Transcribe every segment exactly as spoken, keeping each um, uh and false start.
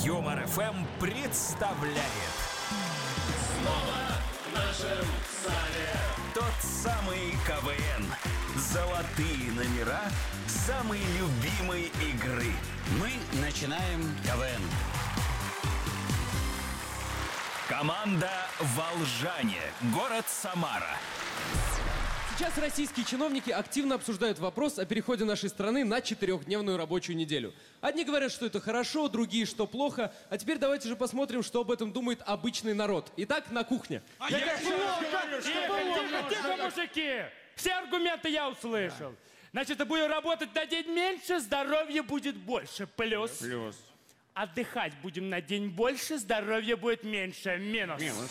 Юмор эф эм представляет Снова в нашем зале тот самый КВН. Золотые номера самой любимой игры. Мы начинаем КВН. Команда «Волжане», город Самара. Сейчас российские чиновники активно обсуждают вопрос о переходе нашей страны на четырехдневную рабочую неделю. Одни говорят, что это хорошо, другие, что плохо. А теперь давайте же посмотрим, что об этом думает обычный народ. Итак, на кухне. А я тихо, тихо, тихо, мужики! Все аргументы я услышал. Значит, будем работать на день меньше, здоровье будет больше. Плюс. Плюс. Отдыхать будем на день больше, здоровье будет меньше. Минус. Минус.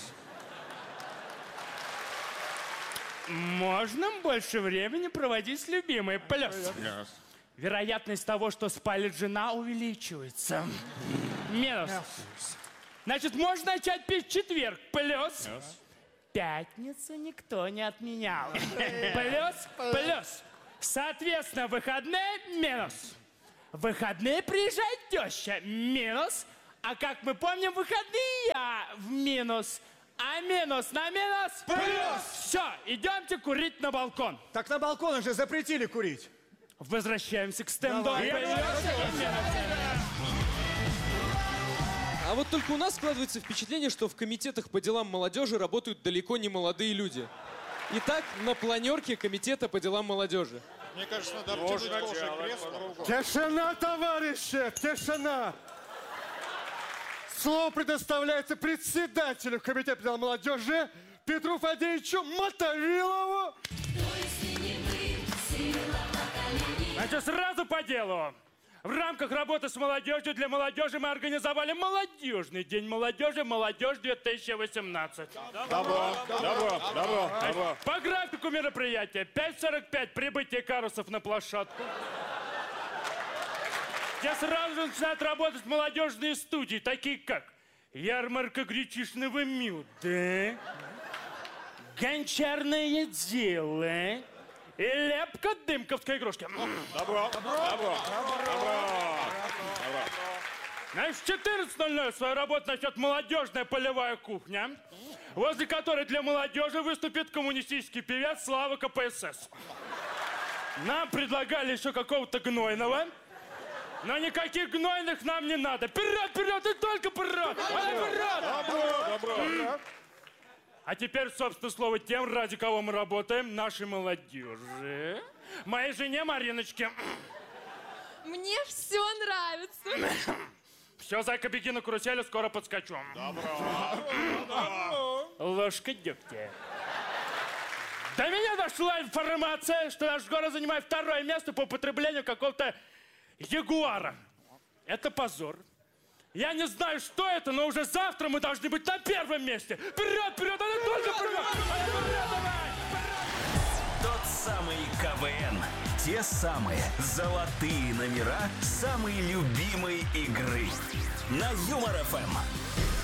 Можно больше времени проводить с любимой. Плюс. Плюс. Вероятность того, что спалит жена, увеличивается. Минус. Значит, можно начать пить в четверг. Плюс. Плюс. Пятницу никто не отменял. Плюс. Плюс. Соответственно, выходные. Минус. В выходные приезжает теща. Минус. А как мы помним, выходные я в минус. А минус на минус? Плюс! Все, идемте курить на балкон. Так на балконах же запретили курить. Возвращаемся к стендапу. А вот только у нас складывается впечатление, что в комитетах по делам молодежи работают далеко не молодые люди. Итак, на планерке комитета по делам молодежи. Мне кажется, надо обтянуть тоже кресло. Тишина, товарищи, тишина! Слово предоставляется председателю комитета по делам молодежи Петру Фадеевичу Мотовилову. Значит, сразу по делу. В рамках работы с молодежью для молодежи мы организовали молодежный день молодежи «Молодежь две тысячи восемнадцать». Добро, добро, добро, добро. По графику мероприятия пять сорок пять прибытие карусов на площадку. Где сразу же начинают работать молодежные студии, такие как ярмарка гречишного меда, гончарное дело и лепка дымковской игрушки. Добро, добро, добро, добро. Значит, в четырнадцать ноль ноль свою работу начнет молодежная полевая кухня, возле которой для молодежи выступит коммунистический певец Слава ка пэ эс эс. Нам предлагали еще какого-то гнойного, но никаких гнойных нам не надо. Вперед, вперед, и только вперед! Вперед! Добро, добро. А теперь, собственно, слово тем, ради кого мы работаем, нашей молодежи. Моей жене Мариночке. Мне все нравится. Все, зайка, беги на карусели, скоро подскочу. Добро. Ложка дегтя. До меня дошла информация, что наш город занимает второе место по употреблению какого-то ягуара. Это позор. Я не знаю, что это, но уже завтра мы должны быть на первом месте. Вперед, вперед, а не только вперед! Вперед, давай! Тот самый КВН. Те самые золотые номера самой любимой игры. На Юмор эф эм.